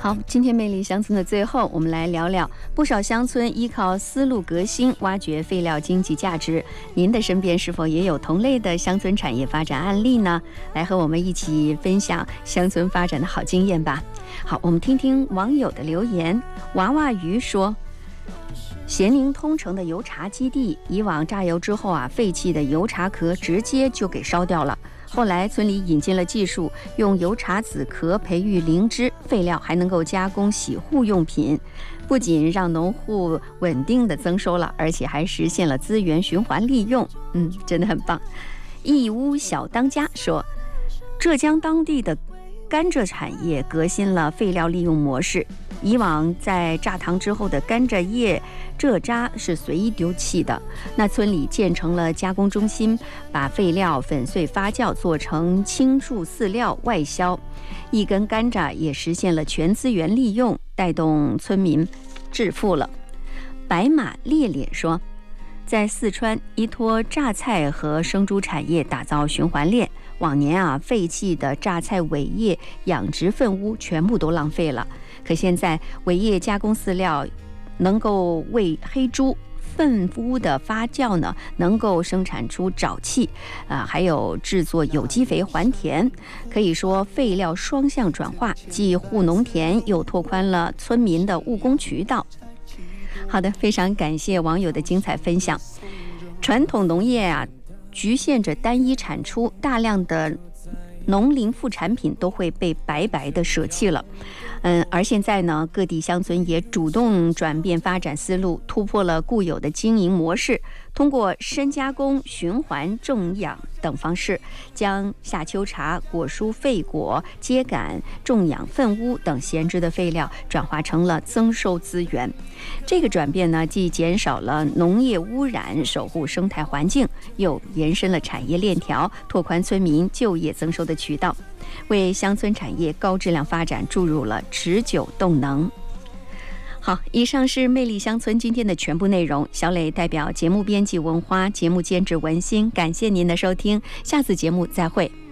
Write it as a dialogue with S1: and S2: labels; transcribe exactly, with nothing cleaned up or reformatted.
S1: 好，今天魅力乡村的最后，我们来聊聊不少乡村依靠丝路革新挖掘废料经济价值。您的身边是否也有同类的乡村产业发展案例呢？来和我们一起分享乡村发展的好经验吧。好，我们听听网友的留言。娃娃鱼说，咸宁通城的油茶基地，以往榨油之后啊，废弃的油茶壳直接就给烧掉了。后来村里引进了技术，用油茶籽壳培育灵芝，废料还能够加工洗护用品，不仅让农户稳定的增收了，而且还实现了资源循环利用。嗯，真的很棒。义乌小当家说，浙江当地的甘蔗产业革新了废料利用模式。以往在榨糖之后的甘蔗叶、蔗渣是随意丢弃的，那村里建成了加工中心，把废料粉碎发酵做成青树饲料外销。一根甘蔗也实现了全资源利用，带动村民致富了。白马烈烈说，在四川依托榨菜和生猪产业打造循环链。往年啊，废弃的榨菜尾叶、养殖粪污全部都浪费了，可现在尾叶加工饲料能够喂黑猪，粪污的发酵呢，能够生产出沼气，啊、呃，还有制作有机肥还田，可以说废料双向转化，既护农田，又拓宽了村民的务工渠道。好的，非常感谢网友的精彩分享。传统农业啊，局限着单一产出，大量的农林副产品都会被白白的舍弃了。嗯，而现在呢，各地乡村也主动转变发展思路，突破了固有的经营模式，通过深加工、循环种养等方式，将夏秋茶、果蔬废果、秸秆、种养粪污等闲置的废料转化成了增收资源。这个转变呢，既减少了农业污染，守护生态环境，又延伸了产业链条，拓宽村民就业增收的渠道，为乡村产业高质量发展注入了持久动能。好，以上是魅力乡村今天的全部内容。小磊代表节目编辑文花，节目监制文心，感谢您的收听，下次节目再会。